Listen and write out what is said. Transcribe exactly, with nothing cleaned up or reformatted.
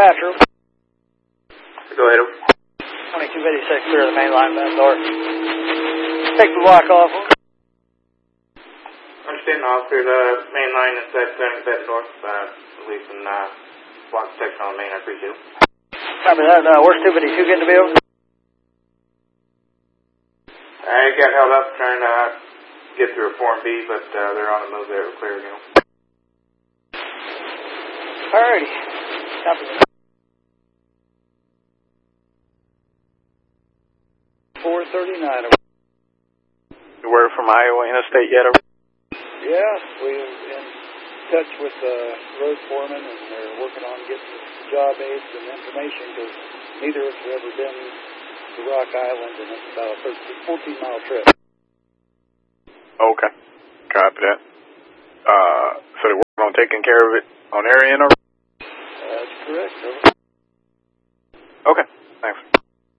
after them. Go ahead. twenty-two fifty-six, clear the main line back door. Take the block off. Understand, officer. The main line is at uh, that north, uh, releasing uh, block protection on the main. I appreciate it. Copy that. Uh, where's two fifty-two getting to be over? I got held up trying to uh, get through a Form B, but uh, they're on the move there. We're clear again. Alrighty. Copy that. four thirty-nine. Word from Iowa Interstate yet? Yeah, we're in touch with the uh, road foreman, and they're working on getting job aids and information because neither of us have ever been to Rock Island, and it's about a thirteen, fourteen mile trip. Okay. Copy that. Uh, so they're working on taking care of it on their end? Or? That's correct. Okay. Thanks.